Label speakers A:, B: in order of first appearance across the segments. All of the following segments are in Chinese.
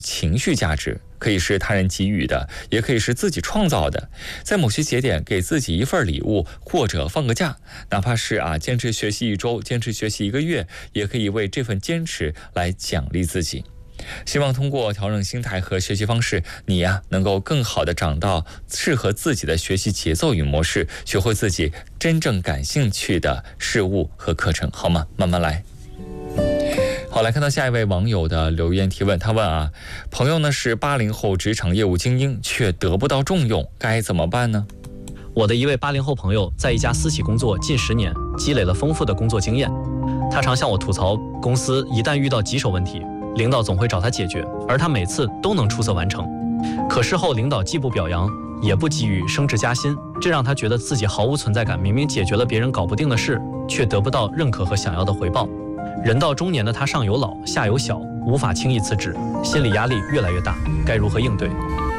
A: 情绪价值，可以是他人给予的，也可以是自己创造的。在某些节点给自己一份礼物，或者放个假，哪怕是坚持学习1周，坚持学习1个月，也可以为这份坚持来奖励自己。希望通过调整心态和学习方式，你能够更好地找到适合自己的学习节奏与模式，学会自己真正感兴趣的事物和课程，好吗？慢慢来。好，来看到下一位网友的留言提问，他问朋友呢是80后职场业务精英，却得不到重用，该怎么办呢？
B: 我的一位80后朋友在一家私企工作近10年，积累了丰富的工作经验。他常向我吐槽，公司一旦遇到棘手问题，领导总会找他解决，而他每次都能出色完成。可事后领导既不表扬，也不给予升职加薪，这让他觉得自己毫无存在感，明明解决了别人搞不定的事，却得不到认可和想要的回报。人到中年的他上有老下有小，无法轻易辞职，心理压力越来越大，该如何应对？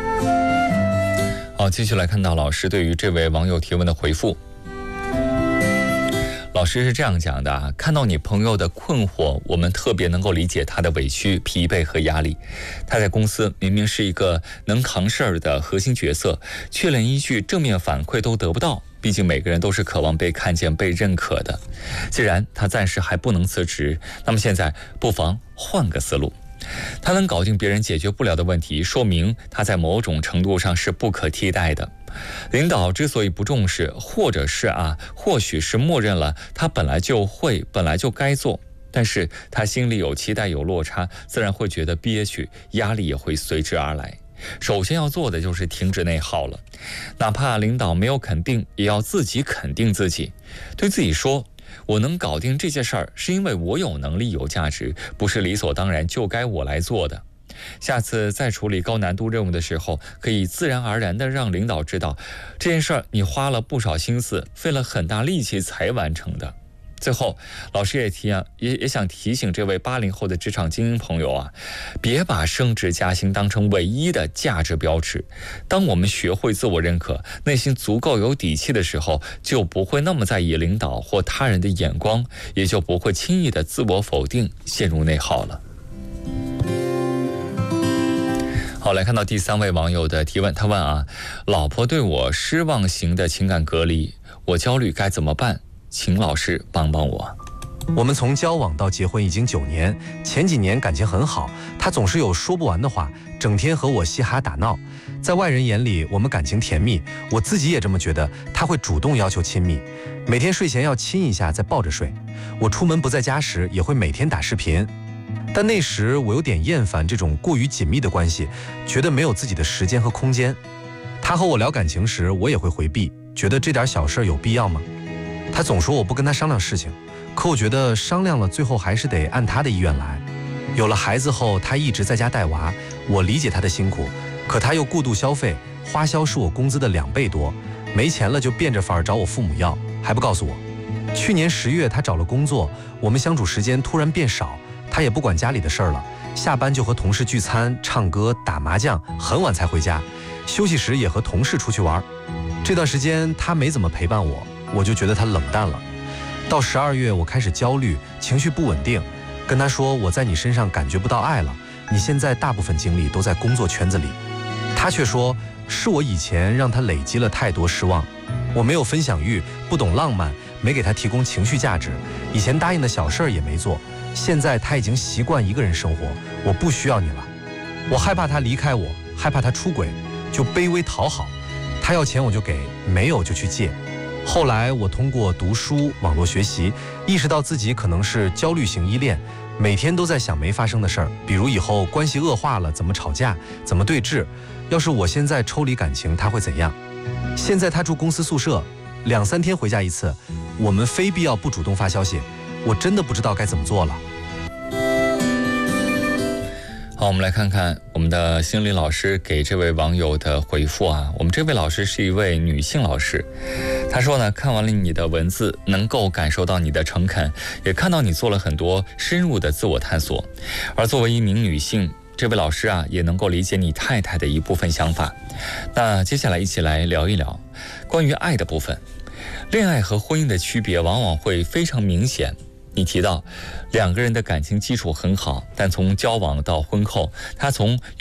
A: 好，继续来看到老师对于这位网友提问的回复。老师是这样讲的看到你朋友的困惑，我们特别能够理解他的委屈、疲惫和压力。他在公司明明是一个能扛事儿的核心角色，却连一句正面反馈都得不到。毕竟每个人都是渴望被看见、被认可的。既然他暂时还不能辞职，那么现在不妨换个思路。他能搞定别人解决不了的问题，说明他在某种程度上是不可替代的。领导之所以不重视，或者是或许是默认了他本来就会，本来就该做，但是他心里有期待有落差，自然会觉得憋屈，压力也会随之而来。首先要做的就是停止内耗了，哪怕领导没有肯定，也要自己肯定自己，对自己说，我能搞定这件事儿，是因为我有能力有价值，不是理所当然就该我来做的。下次再处理高难度任务的时候，可以自然而然地让领导知道，这件事儿你花了不少心思，费了很大力气才完成的。最后，老师也想提醒这位80后的职场精英朋友别把升职加薪当成唯一的价值标志。当我们学会自我认可，内心足够有底气的时候，就不会那么在意领导或他人的眼光，也就不会轻易的自我否定，陷入内耗了。好，来看到第3位网友的提问，他问老婆对我失望型的情感隔离，我焦虑该怎么办？请老师帮帮我。
C: 我们从交往到结婚已经9年，前几年感情很好，他总是有说不完的话，整天和我嘻哈打闹。在外人眼里，我们感情甜蜜，我自己也这么觉得。他会主动要求亲密，每天睡前要亲一下再抱着睡。我出门不在家时，也会每天打视频。但那时我有点厌烦这种过于紧密的关系，觉得没有自己的时间和空间。他和我聊感情时，我也会回避，觉得这点小事有必要吗？他总说我不跟他商量事情，可我觉得商量了，最后还是得按他的意愿来。有了孩子后，他一直在家带娃，我理解他的辛苦，可他又过度消费，花销是我工资的2倍多，没钱了就变着法儿找我父母要，还不告诉我。去年10月他找了工作，我们相处时间突然变少，他也不管家里的事儿了，下班就和同事聚餐、唱歌、打麻将，很晚才回家，休息时也和同事出去玩。这段时间他没怎么陪伴我，我就觉得他冷淡了。到12月我开始焦虑，情绪不稳定，跟他说我在你身上感觉不到爱了，你现在大部分精力都在工作圈子里。他却说是我以前让他累积了太多失望，我没有分享欲，不懂浪漫，没给他提供情绪价值，以前答应的小事儿也没做，现在他已经习惯一个人生活，我不需要你了。我害怕他离开我，害怕他出轨，就卑微讨好，他要钱我就给，没有就去借。后来我通过读书、网络学习，意识到自己可能是焦虑型依恋，每天都在想没发生的事儿，比如以后关系恶化了怎么吵架，怎么对峙，要是我现在抽离感情他会怎样。现在他住公司宿舍，2、3天回家一次，我们非必要不主动发消息，我真的不知道该怎么做了。
A: 好，我们来看看我们的心理老师给这位网友的回复我们这位老师是一位女性老师，她说呢，看完了你的文字，能够感受到你的诚恳，也看到你做了很多深入的自我探索。而作为一名女性，这位老师也能够理解你太太的一部分想法。那接下来一起来聊一聊关于爱的部分。恋爱和婚姻的区别往往会非常明显， 你提到两个人的感情基础很好，但从交往到婚后，他从